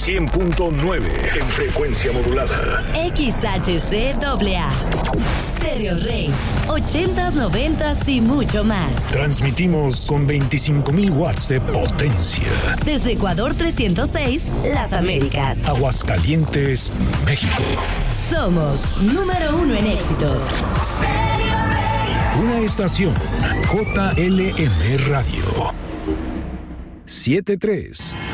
100.9 en frecuencia modulada. XHCAA. Stereo Rey. 80s, 90s y mucho más. Transmitimos con 25,000 watts de potencia. Desde Ecuador 306, Las Américas. Aguascalientes, México. Somos número 1 en éxitos. Una estación JLM Radio. 73.